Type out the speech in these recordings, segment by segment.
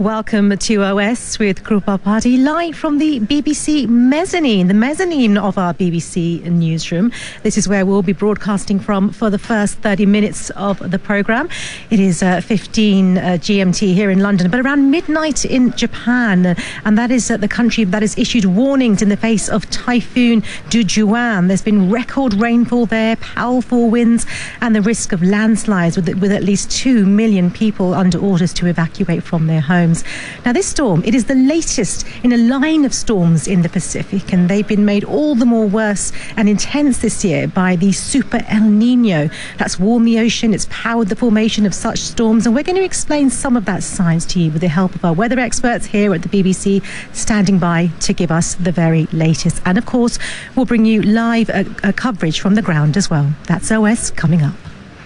Welcome to OS with Krupa Bhatti, live from the BBC mezzanine, the mezzanine of our BBC newsroom. This is where we'll be broadcasting from for the first 30 minutes of the programme. It is 15 GMT here in London, but around midnight in Japan. And that is the country that has issued warnings in the face of Typhoon Dujuan. There's been record rainfall there, powerful winds, and the risk of landslides with at least 2 million people under orders to evacuate from their homes. Now, this storm, it is the latest in a line of storms in the Pacific, and they've been made all the more worse and intense this year by the Super El Nino. That's warmed the ocean, it's powered the formation of such storms, and we're going to explain some of that science to you with the help of our weather experts here at the BBC, standing by to give us the very latest. And of course, we'll bring you live coverage from the ground as well. That's OS coming up.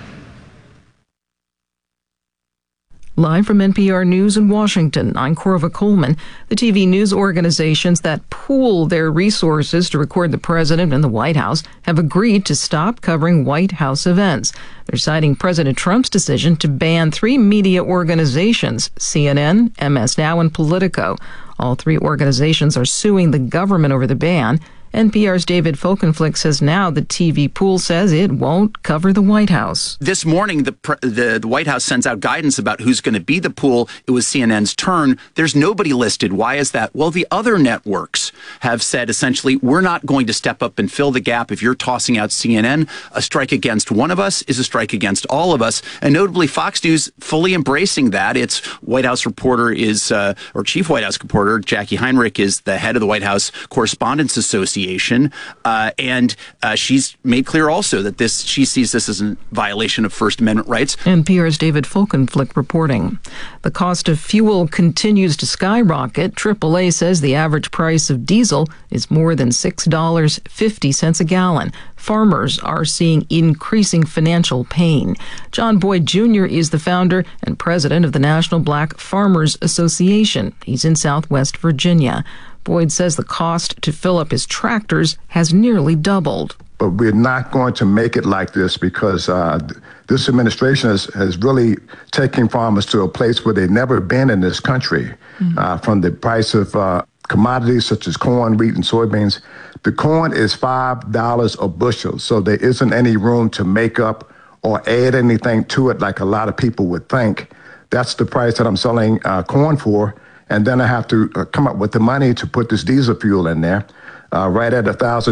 Live from NPR News in Washington, I'm Corva Coleman. The TV news organizations that pool their resources to record the president and the White House have agreed to stop covering White House events. They're citing President Trump's decision to ban 3 media organizations, CNN, MS Now, and Politico. All 3 organizations are suing the government over the ban. NPR's David Folkenflik says now the TV pool says it won't cover the White House. This morning, the White House sends out guidance about who's going to be the pool. It was CNN's turn. There's nobody listed. Why is that? Well, the other networks have said, essentially, we're not going to step up and fill the gap. If you're tossing out CNN, a strike against one of us is a strike against all of us. And notably, Fox News fully embracing that. Its White House reporter is, or chief White House reporter, Jackie Heinrich, is the head of the White House Correspondents Association. And she's made clear also that she sees this as a violation of First Amendment rights. NPR's David Folkenflik reporting. The cost of fuel continues to skyrocket. AAA says the average price of diesel is more than $6.50 a gallon. Farmers are seeing increasing financial pain. John Boyd Jr. is the founder and president of the National Black Farmers Association. He's in Southwest Virginia. Boyd says the cost to fill up his tractors has nearly doubled. But we're not going to make it like this because this administration has really taken farmers to a place where they've never been in this country. From the price of commodities such as corn, wheat, and soybeans. The corn is $5 a bushel, so there isn't any room to make up or add anything to it like a lot of people would think. That's the price that I'm selling corn for. And then I have to come up with the money to put this diesel fuel in there, right at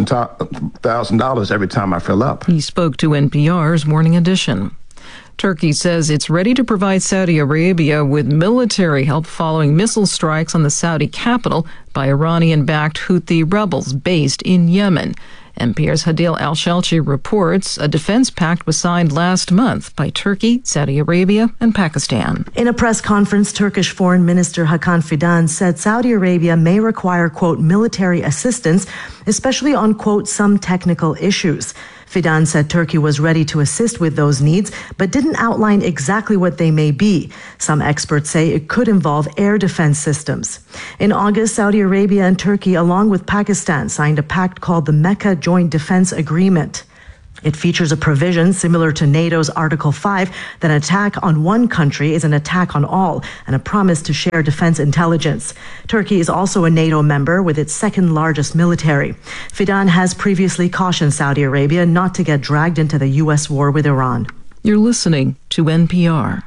$1,000 every time I fill up. He spoke to NPR's Morning Edition. Turkey says it's ready to provide Saudi Arabia with military help following missile strikes on the Saudi capital by Iranian-backed Houthi rebels based in Yemen. NPR's Hadil Al-Shelchi reports a defense pact was signed last month by Turkey, Saudi Arabia, and Pakistan. In a press conference, Turkish Foreign Minister Hakan Fidan said Saudi Arabia may require, quote, military assistance, especially on, quote, some technical issues. Fidan said Turkey was ready to assist with those needs, but didn't outline exactly what they may be. Some experts say it could involve air defense systems. In August, Saudi Arabia and Turkey, along with Pakistan, signed a pact called the Mecca Joint Defense Agreement. It features a provision similar to NATO's Article 5 that an attack on one country is an attack on all, and a promise to share defense intelligence. Turkey is also a NATO member with its second largest military. Fidan has previously cautioned Saudi Arabia not to get dragged into the U.S. war with Iran. You're listening to NPR.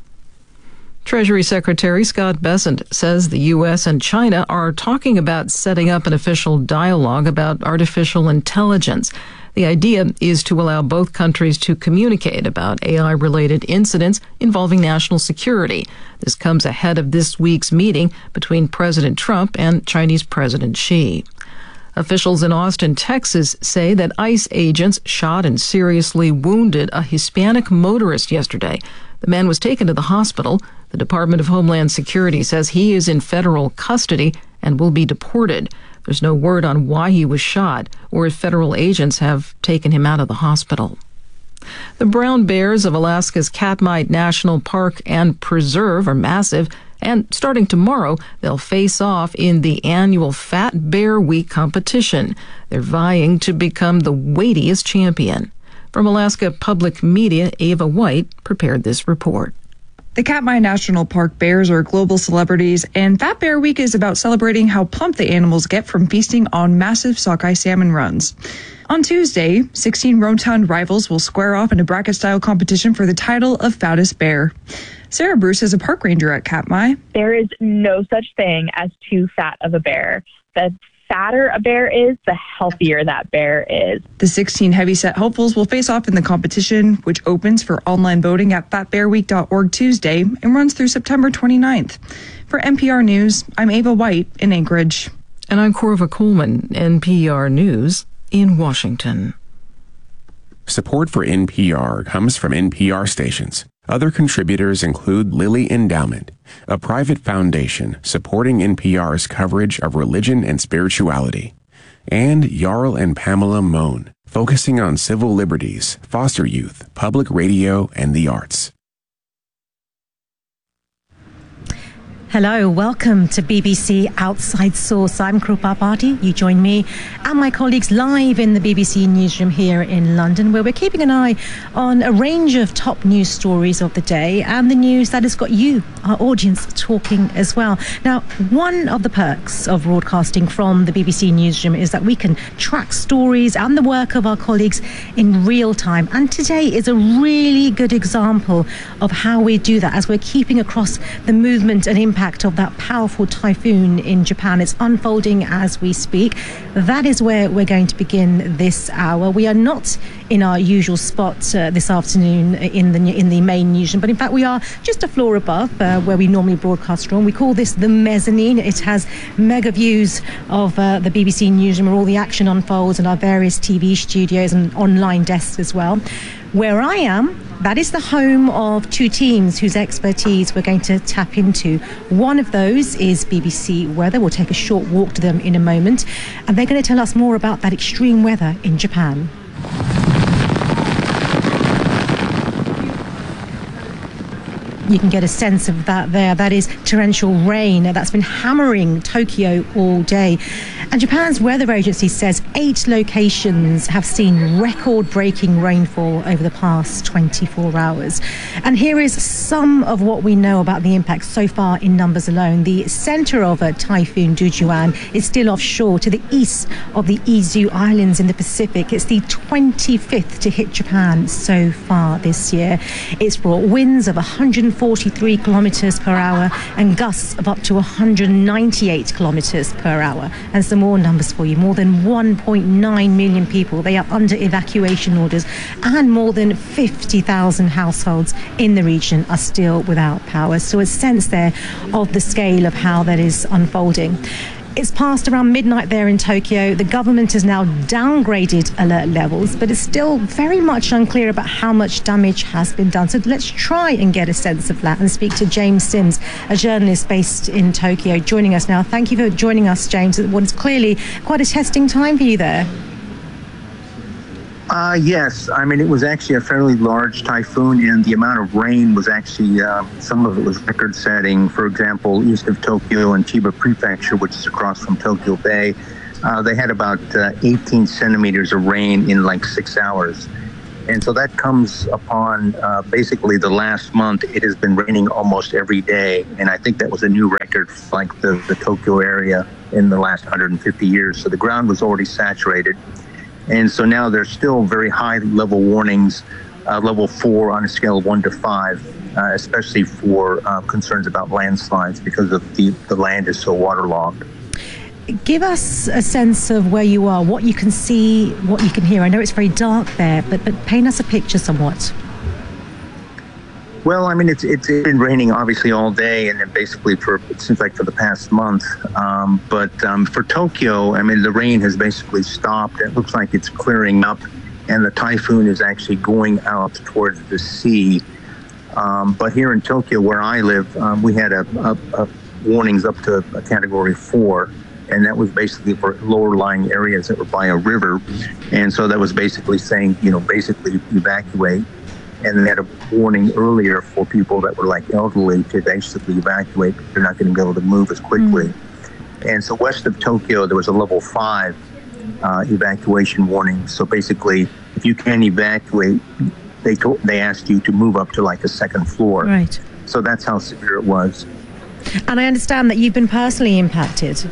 Treasury Secretary Scott Bessent says the U.S. and China are talking about setting up an official dialogue about artificial intelligence. The idea is to allow both countries to communicate about AI-related incidents involving national security. This comes ahead of this week's meeting between President Trump and Chinese President Xi. Officials in Austin, Texas, say that ICE agents shot and seriously wounded a Hispanic motorist yesterday. The man was taken to the hospital. The Department of Homeland Security says he is in federal custody and will be deported. There's no word on why he was shot or if federal agents have taken him out of the hospital. The brown bears of Alaska's Katmai National Park and Preserve are massive, and starting tomorrow, they'll face off in the annual Fat Bear Week competition. They're vying to become the weightiest champion. From Alaska Public Media, Ava White prepared this report. The Katmai National Park bears are global celebrities, and Fat Bear Week is about celebrating how plump the animals get from feasting on massive sockeye salmon runs. On Tuesday, 16 rotund rivals will square off in a bracket-style competition for the title of fattest bear. Sarah Bruce is a park ranger at Katmai. There is no such thing as too fat of a bear. The fatter a bear is, the healthier that bear is. The 16 heavyset hopefuls will face off in the competition, which opens for online voting at fatbearweek.org Tuesday and runs through September 29th. For NPR News, I'm Ava White in Anchorage. And I'm Corva Coleman, NPR News in Washington. Support for NPR comes from NPR stations. Other contributors include Lilly Endowment, a private foundation supporting NPR's coverage of religion and spirituality, and Jarl and Pamela Mohn, focusing on civil liberties, foster youth, public radio, and the arts. Hello, welcome to BBC Outside Source. I'm Krupa Bhati. You join me and my colleagues live in the BBC newsroom here in London, where we're keeping an eye on a range of top news stories of the day and the news that has got you, our audience, talking as well. Now, one of the perks of broadcasting from the BBC newsroom is that we can track stories and the work of our colleagues in real time. And today is a really good example of how we do that as we're keeping across the movement and impact of that powerful typhoon in Japan. It's unfolding as we speak. That is where we're going to begin this hour. We are not in our usual spot this afternoon in the main newsroom, but in fact we are just a floor above where we normally broadcast from. We call this the mezzanine. It has mega views of the BBC newsroom where all the action unfolds, and our various TV studios and online desks as well. Where I am, that is the home of two teams whose expertise we're going to tap into. One of those is BBC Weather. We'll take a short walk to them in a moment, and they're going to tell us more about that extreme weather in Japan. You can get a sense of that there. That is torrential rain that's been hammering Tokyo all day. And Japan's weather agency says 8 locations have seen record-breaking rainfall over the past 24 hours. And here is some of what we know about the impact so far in numbers alone. The center of a Typhoon Dujuan is still offshore to the east of the Izu Islands in the Pacific. It's the 25th to hit Japan so far this year. It's brought winds of 143 kilometers per hour and gusts of up to 198 kilometers per hour. And some more numbers for you. More than 1.9 million people, they are under evacuation orders, and more than 50,000 households in the region are still without power. So a sense there of the scale of how that is unfolding. It's past around midnight there in Tokyo. The government has now downgraded alert levels, but it's still very much unclear about how much damage has been done. So let's try and get a sense of that and speak to James Sims, a journalist based in Tokyo, joining us now. Thank you for joining us, James. It was clearly quite a testing time for you there. Yes, I mean, it was actually a fairly large typhoon, and the amount of rain was actually, some of it was record-setting. For example, east of Tokyo and Chiba Prefecture, which is across from Tokyo Bay, they had about 18 centimeters of rain in like 6 hours. And so that comes upon basically the last month. It has been raining almost every day, and I think that was a new record for like the Tokyo area in the last 150 years. So the ground was already saturated. And so now there's still very high level warnings, level 4 on a scale of 1 to 5, especially for concerns about landslides because of the land is so waterlogged. Give us a sense of where you are, what you can see, what you can hear. I know it's very dark there, but paint us a picture somewhat. Well, I mean, it's been raining obviously all day, and then basically it seems like for the past month. But for Tokyo, I mean, the rain has basically stopped. It looks like it's clearing up, and the typhoon is actually going out towards the sea. But here in Tokyo, where I live, we had a warnings up to a category 4. And that was basically for lower lying areas that were by a river. And so that was basically saying, basically evacuate. And they had a warning earlier for people that were like elderly to basically evacuate. They're not going to be able to move as quickly. And so west of Tokyo, there was a level 5 evacuation warning. So basically, if you can't evacuate, they asked you to move up to like a second floor. Right. So that's how severe it was. And I understand that you've been personally impacted.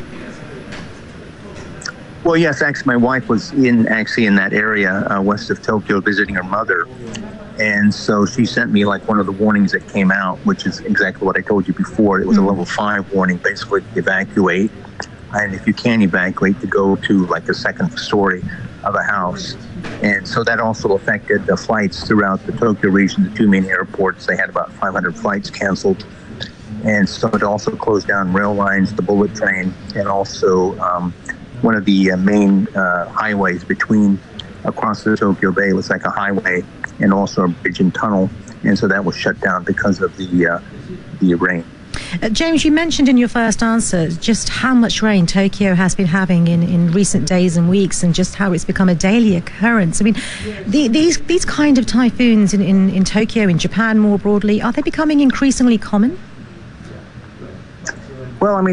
Well, yes, actually, my wife was in that area west of Tokyo visiting her mother. And so she sent me like one of the warnings that came out, which is exactly what I told you before. It was a level 5 warning, basically to evacuate. And if you can evacuate, to go to like the second story of a house. And so that also affected the flights throughout the Tokyo region, the two main airports. They had about 500 flights canceled. And so it also closed down rail lines, the bullet train, and also one of the main highways across the Tokyo Bay. It was like a highway and also a bridge and tunnel. And so that was shut down because of the rain. James, you mentioned in your first answer just how much rain Tokyo has been having in recent days and weeks, and just how it's become a daily occurrence. I mean, these kind of typhoons in Tokyo, in Japan more broadly, are they becoming increasingly common? Well, I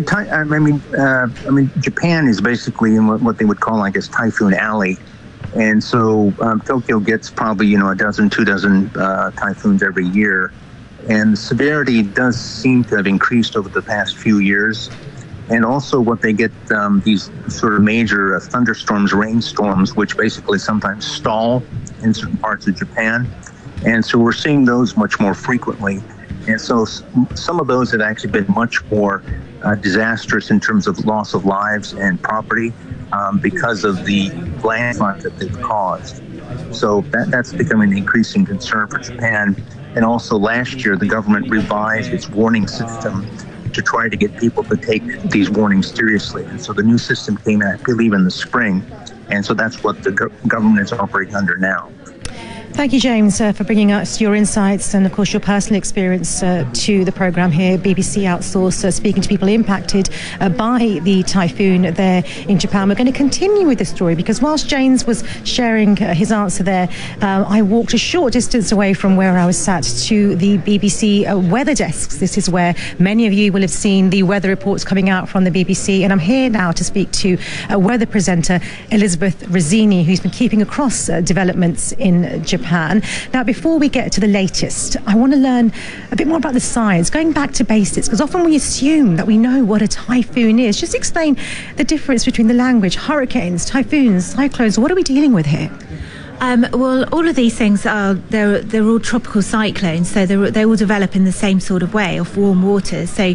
mean, Japan is basically in what they would call, I guess, Typhoon Alley. And so Tokyo gets probably, a dozen, 2 dozen typhoons every year. And the severity does seem to have increased over the past few years. And also what they get, these sort of major thunderstorms, rainstorms, which basically sometimes stall in certain parts of Japan. And so we're seeing those much more frequently. And so some of those have actually been much more disastrous in terms of loss of lives and property because of the landslides that they've caused. So that's becoming an increasing concern for Japan. And also last year, the government revised its warning system to try to get people to take these warnings seriously. And so the new system came out, I believe, in the spring. And so that's what the government is operating under now. Thank you, James, for bringing us your insights and, of course, your personal experience to the programme here. BBC Outsource, speaking to people impacted by the typhoon there in Japan. We're going to continue with this story because whilst James was sharing his answer there, I walked a short distance away from where I was sat to the BBC weather desks. This is where many of you will have seen the weather reports coming out from the BBC. And I'm here now to speak to weather presenter Elizabeth Rizzini, who's been keeping across developments in Japan. Now, before we get to the latest, I want to learn a bit more about the science, going back to basics, because often we assume that we know what a typhoon is. Just explain the difference between the language, hurricanes, typhoons, cyclones. What are we dealing with here? Well, all of these things they're all tropical cyclones, so they all develop in the same sort of way, of warm waters. So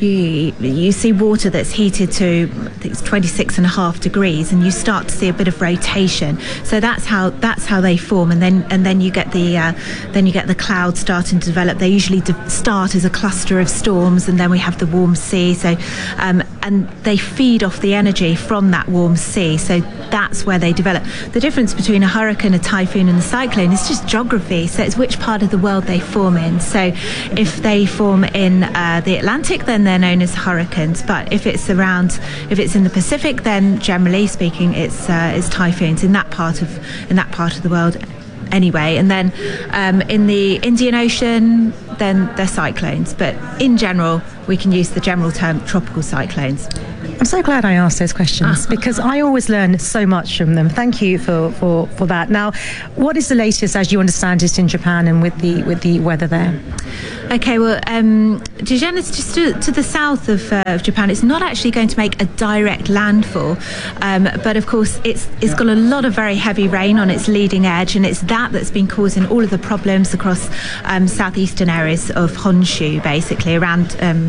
you see water that's heated to, I think it's 26.5 degrees, and you start to see a bit of rotation. So that's how they form, and then you get the clouds starting to develop. They usually start as a cluster of storms, and then we have the warm sea. So and they feed off the energy from that warm sea. So that's where they develop. The difference between a hurricane, a typhoon and a cyclone is just geography. So it's which part of the world they form in. So if they form in the Atlantic, then they're known as hurricanes. But if it's in the Pacific, then generally speaking, it's typhoons in that part of the world. Anyway, and then in the Indian Ocean, then they're cyclones. But in general, we can use the general term tropical cyclones. I'm so glad I asked those questions because I always learn so much from them. Thank you for that. Now, what is the latest, as you understand it, in Japan and with the weather there? Okay, well, Jigen is just to the south of Japan. It's not actually going to make a direct landfall, but of course it's got a lot of very heavy rain on its leading edge, and it's that's been causing all of the problems across southeastern areas of Honshu, basically around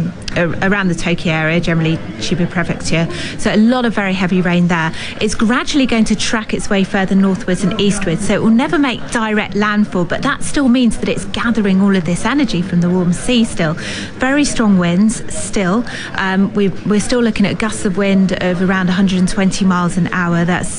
the Tokyo area, generally Chiba Prefecture. So a lot of very heavy rain there. It's gradually going to track its way further northwards and eastwards, so it will never make direct landfall, but that still means that it's gathering all of this energy from the warm sea still. Very strong winds still. We're still looking at gusts of wind of around 120 miles an hour. That's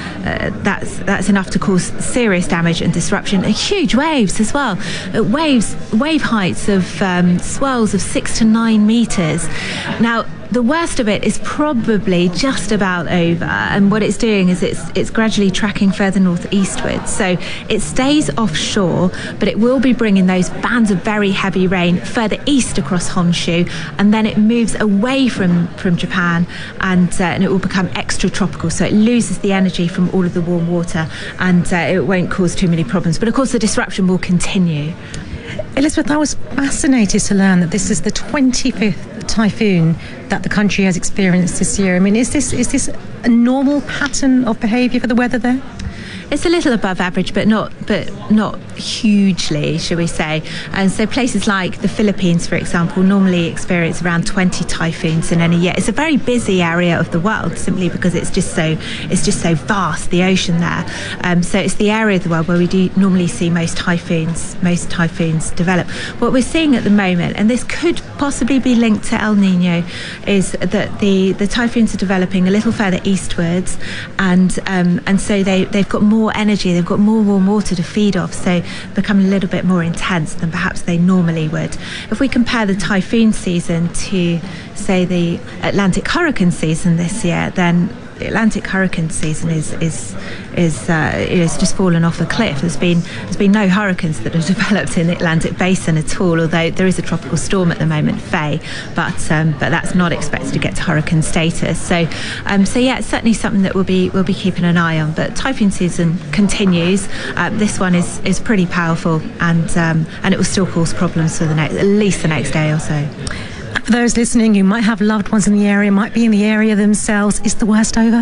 enough to cause serious damage and disruption. Huge waves as well. Wave heights of swells of 6 to 9 meters. Now, the worst of it is probably just about over, and what it's doing is it's gradually tracking further northeastwards. So it stays offshore, but it will be bringing those bands of very heavy rain further east across Honshu, and then it moves away from Japan, and it will become extratropical. So it loses the energy from all of the warm water, and it won't cause too many problems. But of course, the disruption will continue. Elizabeth, I was fascinated to learn that this is the 25th typhoon that the country has experienced this year. I mean, is this a normal pattern of behaviour for the weather there? It's a little above average, but not hugely, shall we say. And so places like the Philippines, for example, normally experience around 20 typhoons in any year. It's a very busy area of the world, simply because it's just so vast, the ocean there. So it's the area of the world where we do normally see most typhoons develop. What we're seeing at the moment, and this could possibly be linked to El Nino, is that the typhoons are developing a little further eastwards, and so they've got more energy, they've got more warm water to feed off, so become a little bit more intense than perhaps they normally would. If we compare the typhoon season to, say, the Atlantic hurricane season this year, then the Atlantic hurricane season is just fallen off a cliff. There's been no hurricanes that have developed in the Atlantic basin at all, although there is a tropical storm at the moment, Faye, but that's not expected to get to hurricane status. So yeah, it's certainly something that we'll be keeping an eye on. But typhoon season continues. This one is pretty powerful, and it will still cause problems for at least the next day or so. For those listening who might have loved ones in the area, might be in the area themselves, is the worst over?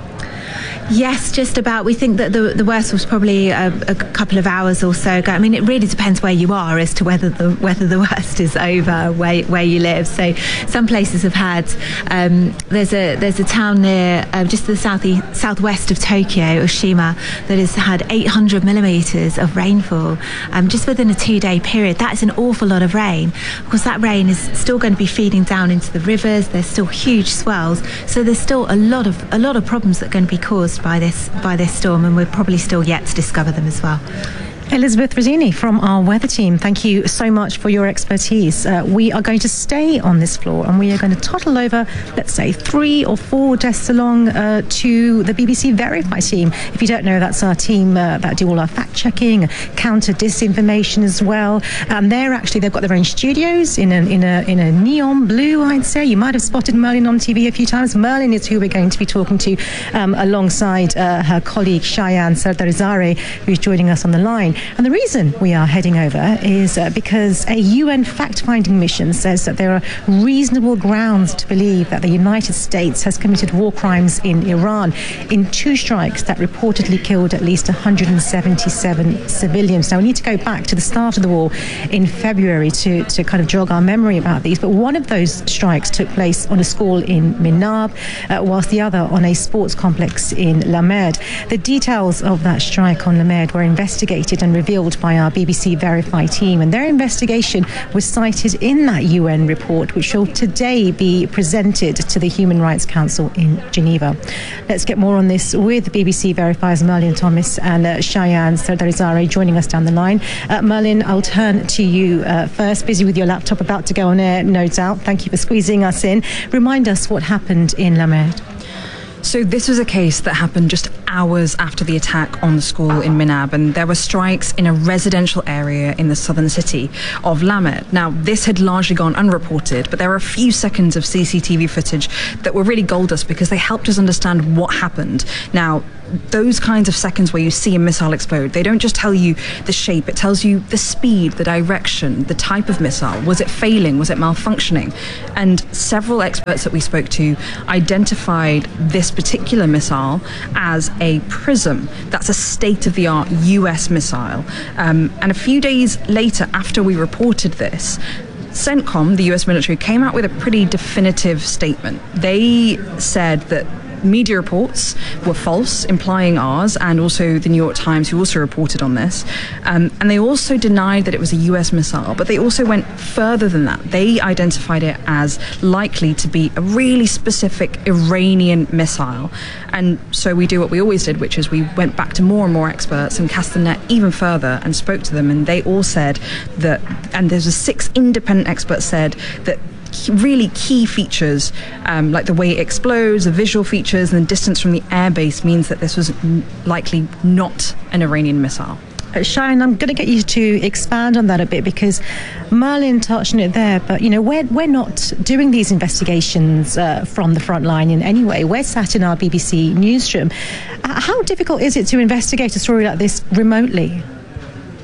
Yes, just about. We think that the worst was probably a couple of hours or so ago. I mean, it really depends where you are as to whether the worst is over where you live. So some places have had. There's a town near just the southwest of Tokyo, Oshima, that has had 800 millimeters of rainfall just within a 2-day period. That's an awful lot of rain. Of course, that rain is still going to be feeding down into the rivers. There's still huge swells, so there's still a lot of problems that are going to be caused by this storm, and we're probably still yet to discover them as well. Elizabeth Rosini from our weather team, thank you so much for your expertise. We are going to stay on this floor, and we are going to toddle over, let's say, 3 or 4 desks along to the BBC Verify team. If you don't know, that's our team that do all our fact-checking, counter disinformation as well. They've got their own studios in a neon blue, I'd say. You might have spotted Merlin on TV a few times. Merlin is who we're going to be talking to alongside her colleague Shayan Sardarizare, who's joining us on the line. And the reason we are heading over is because a UN fact-finding mission says that there are reasonable grounds to believe that the United States has committed war crimes in Iran in 2 strikes that reportedly killed at least 177 civilians. Now, we need to go back to the start of the war in February to kind of jog our memory about these. But one of those strikes took place on a school in Minab, whilst the other on a sports complex in Lamed. The details of that strike on Lamed were investigated and revealed by our BBC Verify team, and their investigation was cited in that UN report, which will today be presented to the Human Rights Council in Geneva. Let's get more on this with BBC Verify's Merlin Thomas and Shayan Sardarizare joining us down the line. Merlin, I'll turn to you first. Busy with your laptop, about to go on air, no doubt. Thank you for squeezing us in. Remind us what happened in Lamed. So this was a case that happened just hours after the attack on the school in Minab, and there were strikes in a residential area in the southern city of Lamed. Now, this had largely gone unreported, but there were a few seconds of CCTV footage that were really gold dust because they helped us understand what happened. Now, those kinds of seconds where you see a missile explode, they don't just tell you the shape, it tells you the speed, the direction, the type of missile. Was it failing? Was it malfunctioning? And several experts that we spoke to identified this particular missile as a PrISM. That's a state-of-the-art US missile. And a few days later, after we reported this, CENTCOM, the US military, came out with a pretty definitive statement. They said that media reports were false, implying ours, and also the New York Times, who also reported on this. And they also denied that it was a US missile, but they also went further than that. They identified it as likely to be a really specific Iranian missile. And so we do what we always did, which is we went back to more and more experts and cast the net even further and spoke to them, and they all said that, and there's 6 independent experts said that really key features, like the way it explodes, the visual features, and the distance from the airbase means that this was likely not an Iranian missile. Shayan, I'm going to get you to expand on that a bit, because Merlin touched on it there, but we're not doing these investigations from the front line in any way. We're sat in our BBC newsroom. How difficult is it to investigate a story like this remotely?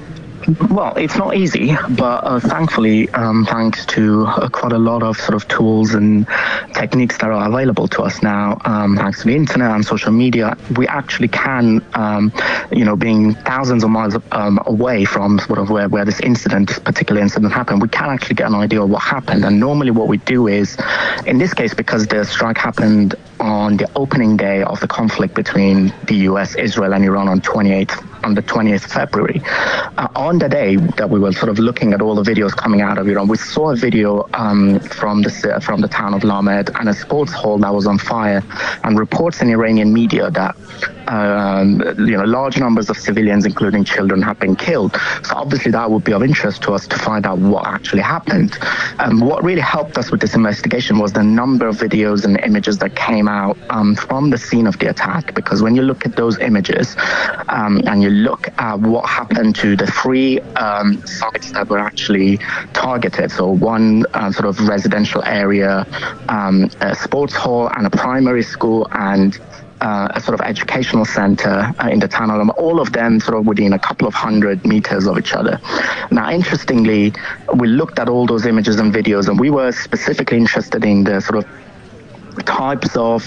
Well, it's not easy, but thankfully, thanks to quite a lot of sort of tools and techniques that are available to us now, thanks to the internet and social media, we actually can, being thousands of miles away from sort of where this particular incident happened, we can actually get an idea of what happened. And normally what we do is, in this case, because the strike happened on the opening day of the conflict between the US, Israel, and Iran on the 20th February. On the day that we were sort of looking at all the videos coming out of Iran, we saw a video from the town of Lamed and a sports hall that was on fire, and reports in Iranian media that large numbers of civilians, including children, have been killed. So obviously that would be of interest to us to find out what actually happened. What really helped us with this investigation was the number of videos and images that came out from the scene of the attack, because when you look at those images and you look at what happened to the three sites that were actually targeted, so one sort of residential area, a sports hall and a primary school, and a sort of educational center in the town of all of them sort of within a couple of 100 meters of each other. Now, interestingly, we looked at all those images and videos, and we were specifically interested in the sort of types of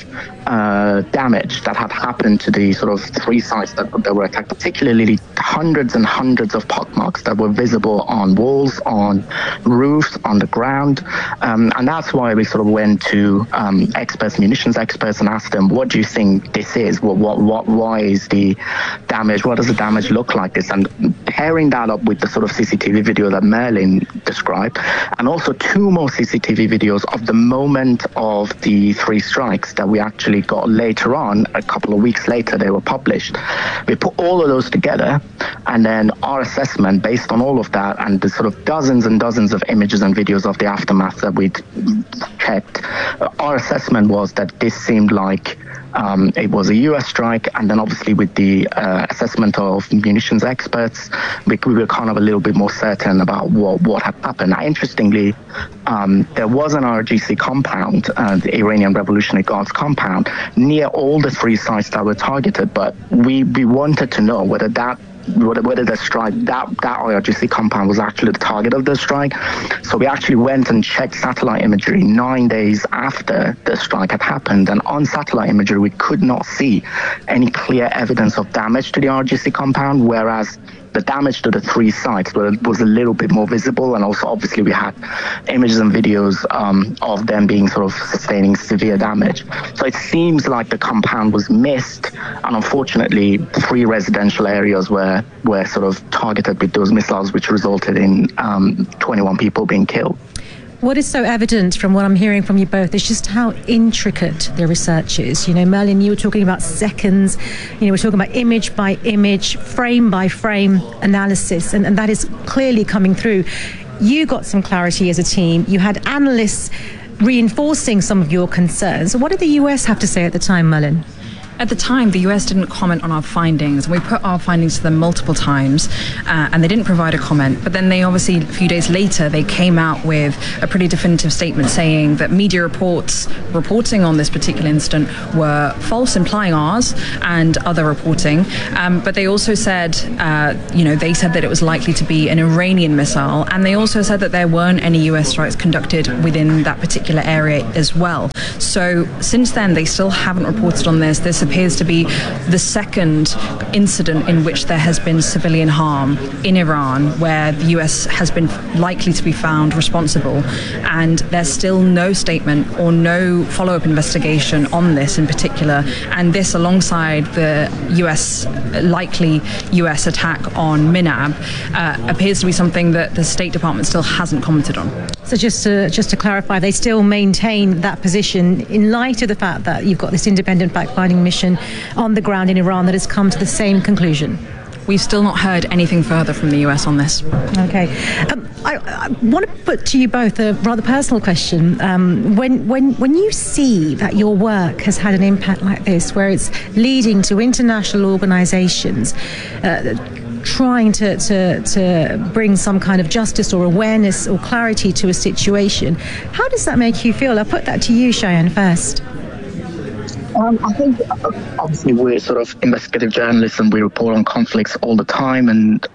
damage that had happened to the sort of three sites that were attacked, particularly hundreds and hundreds of pockmarks that were visible on walls, on roofs, on the ground. And that's why we sort of went to experts, munitions experts, and asked them, what do you think this is? Why is the damage? What does the damage look like this? And pairing that up with the sort of CCTV video that Merlin described, and also two more CCTV videos of the moment of the three strikes that we actually got later on, a couple of weeks later, they were published. We put all of those together, and then our assessment based on all of that and the sort of dozens and dozens of images and videos of the aftermath that we'd checked, our assessment was that this seemed like it was a US strike, and then obviously with the assessment of munitions experts, we were kind of a little bit more certain about what had happened. Now, interestingly, there was an RGC compound, the Iranian Revolutionary Guards compound, near all the three sites that were targeted, but we wanted to know whether the strike, that IRGC compound was actually the target of the strike. So we actually went and checked satellite imagery 9 days after the strike had happened, and on satellite imagery we could not see any clear evidence of damage to the IRGC compound, whereas the damage to the three sites was a little bit more visible, and also obviously we had images and videos of them being sort of sustaining severe damage. So it seems like the compound was missed, and unfortunately three residential areas were sort of targeted with those missiles, which resulted in 21 people being killed. What is so evident from what I'm hearing from you both is just how intricate the research is. Merlin, you were talking about seconds, we're talking about image by image, frame by frame analysis, and that is clearly coming through. You got some clarity as a team. You had analysts reinforcing some of your concerns. What did the US have to say at the time, Merlin? At the time, the US didn't comment on our findings. We put our findings to them multiple times, and they didn't provide a comment. But then they obviously, a few days later, they came out with a pretty definitive statement saying that media reporting on this particular incident were false, implying ours and other reporting. But they also said, they said that it was likely to be an Iranian missile, and they also said that there weren't any US strikes conducted within that particular area as well. So since then, they still haven't reported on this. This appears to be the second incident in which there has been civilian harm in Iran, where the US has been likely to be found responsible, and there's still no statement or no follow-up investigation on this in particular. And this, alongside the likely US attack on Minab, appears to be something that the State Department still hasn't commented on. So just to clarify, they still maintain that position in light of the fact that you've got this independent fact-finding mission on the ground in Iran that has come to the same conclusion? We've still not heard anything further from the US on this. Okay. I want to put to you both a rather personal question. When you see that your work has had an impact like this, where it's leading to international organizations trying to bring some kind of justice or awareness or clarity to a situation, how does that make you feel? I'll put that to you, Cheyenne, first. I think obviously we're sort of investigative journalists and we report on conflicts all the time. And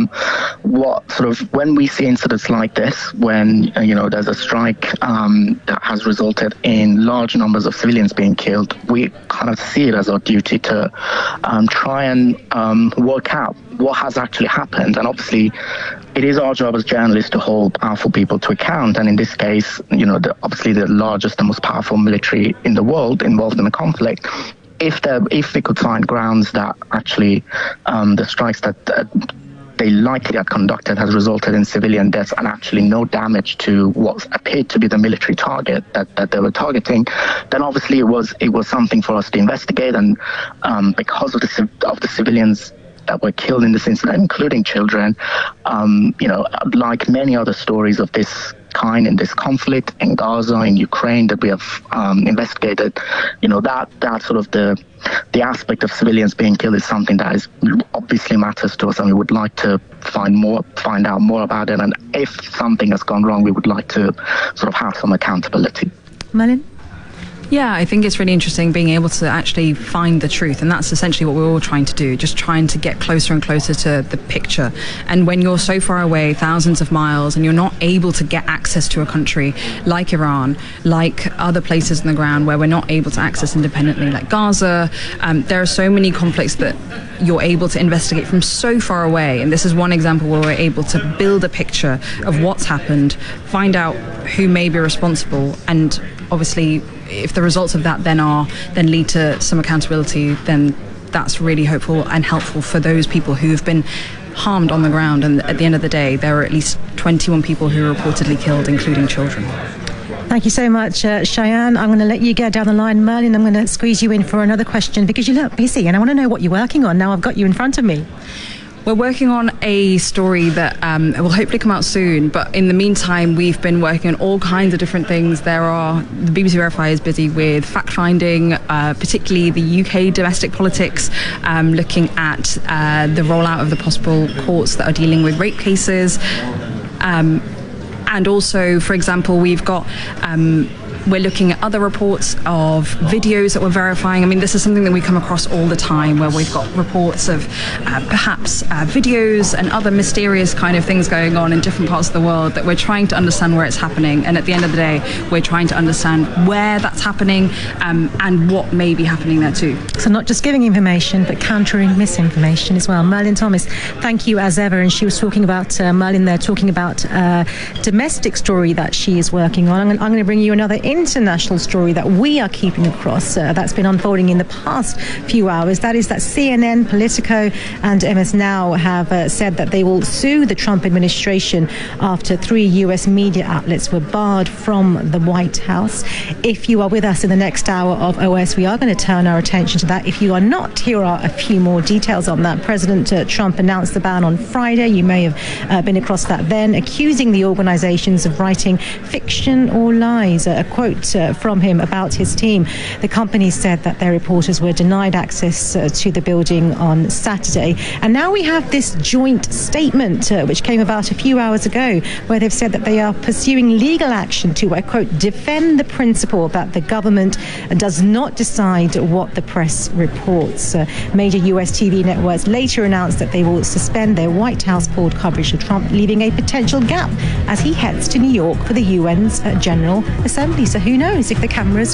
when we see incidents like this, when there's a strike that has resulted in large numbers of civilians being killed, we kind of see it as our duty to try and work out what has actually happened. And obviously, it is our job as journalists to hold powerful people to account. And in this case, obviously the largest and most powerful military in the world involved in the conflict. If we could find grounds that actually the strikes that they likely had conducted has resulted in civilian deaths and actually no damage to what appeared to be the military target that they were targeting, then obviously it was something for us to investigate. And because of the civilians that were killed in this incident, including children, like many other stories of this kind in this conflict in Gaza, in Ukraine that we have investigated, that sort of the aspect of civilians being killed is something that is obviously matters to us, and we would like to find out more about it. And if something has gone wrong, we would like to sort of have some accountability. Merlin? Yeah, I think it's really interesting being able to actually find the truth, and that's essentially what we're all trying to do, just trying to get closer and closer to the picture. And when you're so far away, thousands of miles, and you're not able to get access to a country like Iran, like other places on the ground where we're not able to access independently, like Gaza, there are so many conflicts that you're able to investigate from so far away. And this is one example where we're able to build a picture of what's happened, find out who may be responsible, and obviously if the results of that then lead to some accountability, then that's really hopeful and helpful for those people who have been harmed on the ground. And at the end of the day, there are at least 21 people who were reportedly killed, including children. Thank you so much, Cheyenne. I'm going to let you get down the line. Merlin, I'm going to squeeze you in for another question because you look busy and I want to know what you're working on. Now I've got you in front of me. We're working on a story that will hopefully come out soon, but in the meantime, we've been working on all kinds of different things. The BBC Verify is busy with fact-finding, particularly the UK domestic politics, looking at the rollout of the possible courts that are dealing with rape cases. And also, for example, we're looking at other reports of videos that we're verifying. I mean, this is something that we come across all the time, where we've got reports of perhaps videos and other mysterious kind of things going on in different parts of the world that we're trying to understand where it's happening. And at the end of the day, we're trying to understand where that's happening and what may be happening there too. So not just giving information, but countering misinformation as well. Merlin Thomas, thank you as ever. And she was talking about, Merlin there, talking about a domestic story that she is working on. I'm going to bring you another international story that we are keeping across that's been unfolding in the past few hours. That is that CNN, Politico and MS Now have said that they will sue the Trump administration after 3 U.S. media outlets were barred from the White House. If you are with us in the next hour of OS, we are going to turn our attention to that. If you are not, here are a few more details on that. President Trump announced the ban on Friday. You may have been across that then, accusing the organizations of writing fiction or lies. A quote from him about his team. The company said that their reporters were denied access to the building on Saturday. And now we have this joint statement which came about a few hours ago, where they've said that they are pursuing legal action to, I quote, defend the principle that the government does not decide what the press reports. Major US TV networks later announced that they will suspend their White House pulled coverage of Trump, leaving a potential gap as he heads to New York for the UN's General Assembly. So who knows if the cameras